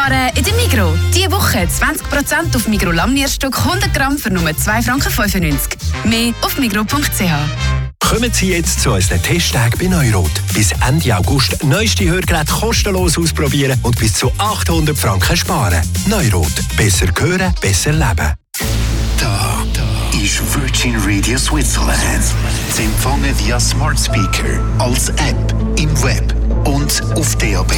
Sparen in der Migros. Diese Woche 20% auf Migros Lammnierstock 100 Gramm für nur 2,95 Franken. Mehr auf migros.ch. Kommen Sie jetzt zu unseren Testtagen bei Neurot. Bis Ende August neueste Hörgeräte kostenlos ausprobieren und bis zu 800 Franken sparen. Neurot. Besser hören, besser leben. Da ist Virgin Radio Switzerland. Zu empfangen via Smart Speaker, als App, im Web und auf DAB+.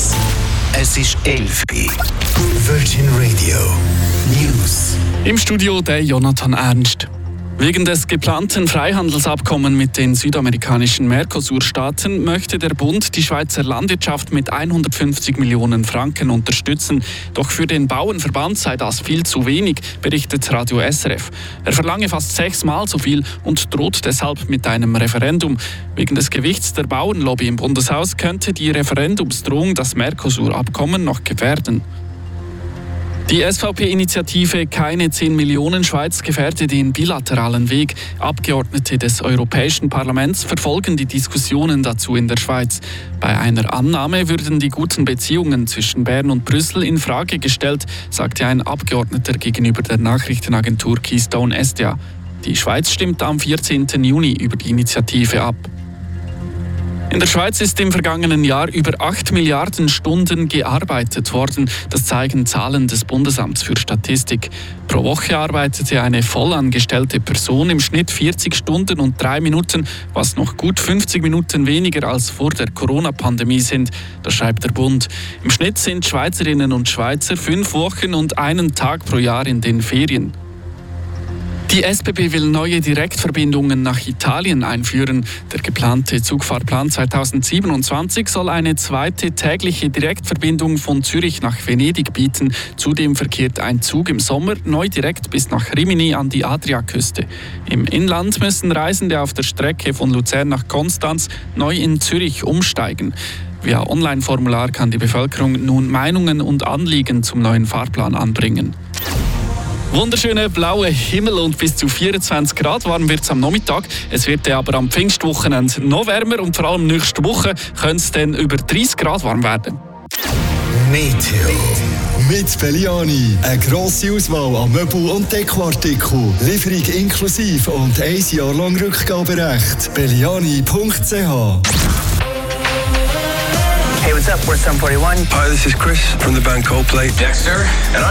Es ist 11 Uhr. Virgin Radio News. Im Studio der Jonathan Ernst. Wegen des geplanten Freihandelsabkommens mit den südamerikanischen Mercosur-Staaten möchte der Bund die Schweizer Landwirtschaft mit 150 Millionen Franken unterstützen. Doch für den Bauernverband sei das viel zu wenig, berichtet Radio SRF. Er verlange fast 6-mal so viel und droht deshalb mit einem Referendum. Wegen des Gewichts der Bauernlobby im Bundeshaus könnte die Referendumsdrohung das Mercosur-Abkommen noch gefährden. Die SVP-Initiative Keine 10 Millionen Schweiz gefährdet den bilateralen Weg. Abgeordnete des Europäischen Parlaments verfolgen die Diskussionen dazu in der Schweiz. Bei einer Annahme würden die guten Beziehungen zwischen Bern und Brüssel in Frage gestellt, sagte ein Abgeordneter gegenüber der Nachrichtenagentur Keystone SDA. Die Schweiz stimmt am 14. Juni über die Initiative ab. In der Schweiz ist im vergangenen Jahr über 8 Milliarden Stunden gearbeitet worden. Das zeigen Zahlen des Bundesamts für Statistik. Pro Woche arbeitete eine vollangestellte Person im Schnitt 40 Stunden und 3 Minuten, was noch gut 50 Minuten weniger als vor der Corona-Pandemie sind. Das schreibt der Bund. Im Schnitt sind Schweizerinnen und Schweizer 5 Wochen und 1 Tag pro Jahr in den Ferien. Die SBB will neue Direktverbindungen nach Italien einführen. Der geplante Zugfahrplan 2027 soll eine zweite tägliche Direktverbindung von Zürich nach Venedig bieten. Zudem verkehrt ein Zug im Sommer neu direkt bis nach Rimini an die Adriaküste. Im Inland müssen Reisende auf der Strecke von Luzern nach Konstanz neu in Zürich umsteigen. Via Online-Formular kann die Bevölkerung nun Meinungen und Anliegen zum neuen Fahrplan anbringen. Wunderschöner blauer Himmel und bis zu 24 Grad warm wird es am Nachmittag. Es wird aber am Pfingstwochenende noch wärmer und vor allem nächste Woche könnte es dann über 30 Grad warm werden. Meteo. Mit Belliani. Eine grosse Auswahl an Möbel- und Dekoartikeln. Lieferung inklusive und 1 Jahr lang Rückgaberecht. Belliani.ch. Hey, what's up? We're Sum 41. Hi, this is Chris from the band Coldplay. Dexter.